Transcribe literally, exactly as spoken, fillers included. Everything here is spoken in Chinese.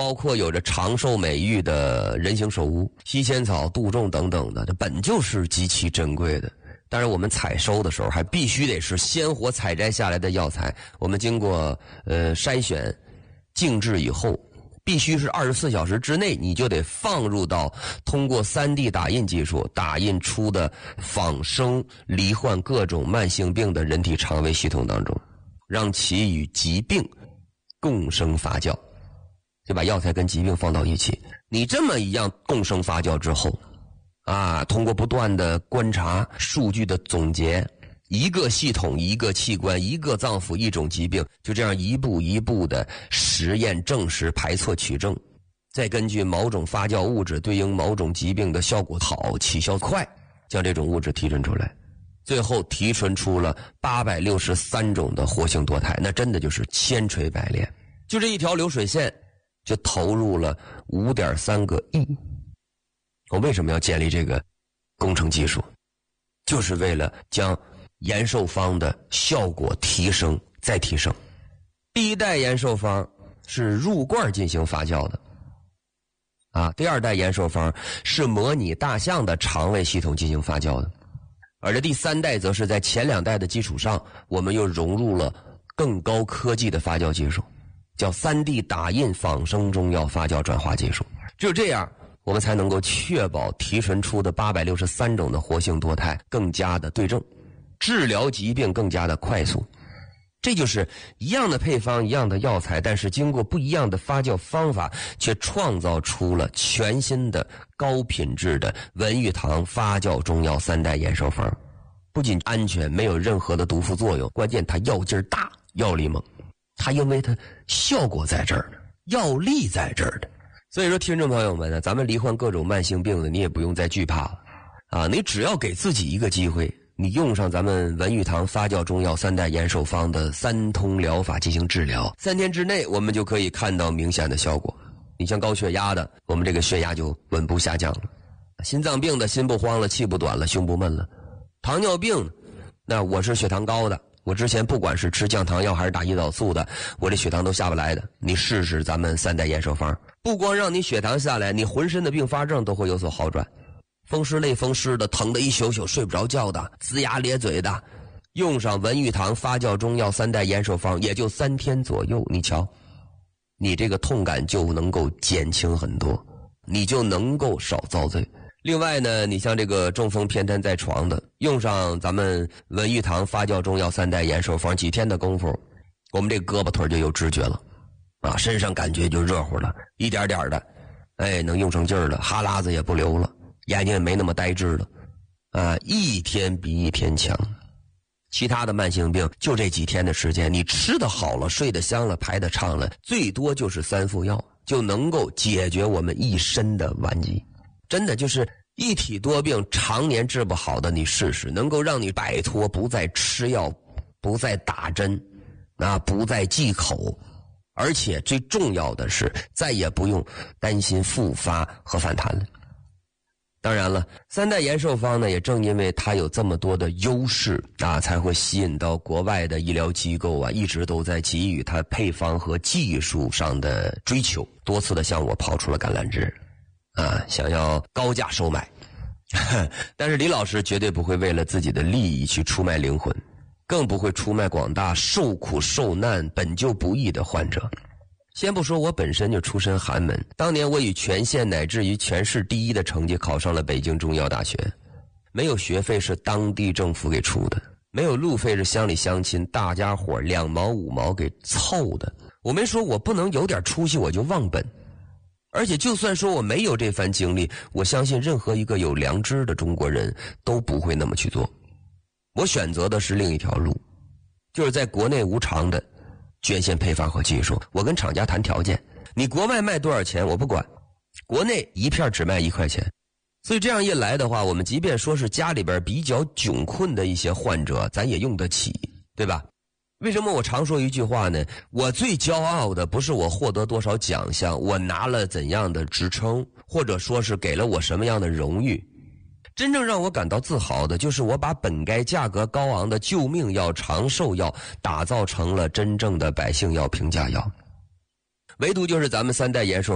包括有着长寿美誉的人形首乌、西仙草、杜仲等等的，这本就是极其珍贵的。当然我们采收的时候还必须得是鲜活采摘下来的药材，我们经过呃筛选静置以后，必须是二十四小时之内你就得放入到通过 三 D 打印技术打印出的仿生罹患各种慢性病的人体肠胃系统当中，让其与疾病共生发酵，就把药材跟疾病放到一起。你这么一样共生发酵之后啊，通过不断的观察数据的总结，一个系统一个器官一个脏腑一种疾病，就这样一步一步的实验证实排错取证，再根据某种发酵物质对应某种疾病的效果好起效快，将这种物质提纯出来，最后提纯出了八百六十三种的活性多肽，那真的就是千锤百炼。就这一条流水线就投入了 五点三个亿。我为什么要建立这个工程技术？就是为了将延寿方的效果提升再提升。第一代延寿方是入罐进行发酵的啊，第二代延寿方是模拟大象的肠胃系统进行发酵的，而这第三代则是在前两代的基础上，我们又融入了更高科技的发酵技术，叫 三 D 打印仿生中药发酵转化技术。只有这样我们才能够确保提纯出的八百六十三种的活性多肽更加的对症，治疗疾病更加的快速。这就是一样的配方一样的药材，但是经过不一样的发酵方法，却创造出了全新的高品质的文玉堂发酵中药三代延寿方。不仅安全，没有任何的毒副作用，关键它药劲儿大，药力猛，它因为它效果在这儿，药力在这儿的。所以说听众朋友们呢，咱们罹患各种慢性病的，你也不用再惧怕了啊！你只要给自己一个机会，你用上咱们文玉堂发酵中药三代延寿方的三通疗法进行治疗，三天之内我们就可以看到明显的效果。你像高血压的，我们这个血压就稳步下降了；心脏病的，心不慌了，气不短了，胸不闷了；糖尿病，那我是血糖高的，我之前不管是吃降糖药还是打胰岛素的，我这血糖都下不来的，你试试咱们三代延寿方，不光让你血糖下来，你浑身的并发症都会有所好转。风湿类风湿的，疼得一宿宿睡不着觉的，龇牙咧嘴的，用上文玉堂发酵中药三代延寿方也就三天左右，你瞧你这个痛感就能够减轻很多，你就能够少遭罪。另外呢，你像这个中风偏瘫在床的，用上咱们文玉堂发酵中药三代延寿方，几天的功夫我们这个胳膊腿就有知觉了啊，身上感觉就热乎了，一点点的，哎，能用上劲儿了，哈喇子也不流了，眼睛也没那么呆滞了啊，一天比一天强。其他的慢性病就这几天的时间，你吃得好了，睡得香了，排得畅了，最多就是三副药就能够解决我们一身的顽疾。真的就是一体多病常年治不好的，你试试，能够让你摆脱不再吃药，不再打针，啊，不再忌口，而且最重要的是再也不用担心复发和反弹了。当然了，三代延寿方呢，也正因为它有这么多的优势啊，才会吸引到国外的医疗机构啊，一直都在给予它配方和技术上的追求，多次的向我抛出了橄榄枝啊，想要高价收买。但是李老师绝对不会为了自己的利益去出卖灵魂，更不会出卖广大受苦受难本就不易的患者。先不说我本身就出身寒门，当年我以全县乃至于全市第一的成绩考上了北京中医药大学，没有学费是当地政府给出的，没有路费是乡里乡亲大家伙两毛五毛给凑的。我没说我不能有点出息我就忘本，而且就算说我没有这番经历，我相信任何一个有良知的中国人都不会那么去做。我选择的是另一条路，就是在国内无偿的捐献配方和技术，我跟厂家谈条件，你国外卖多少钱我不管，国内一片只卖一块钱。所以这样一来的话，我们即便说是家里边比较窘困的一些患者，咱也用得起，对吧？为什么我常说一句话呢？我最骄傲的不是我获得多少奖项，我拿了怎样的职称，或者说是给了我什么样的荣誉，真正让我感到自豪的就是我把本该价格高昂的救命药、长寿药打造成了真正的百姓药、平价药。唯独就是咱们三代延寿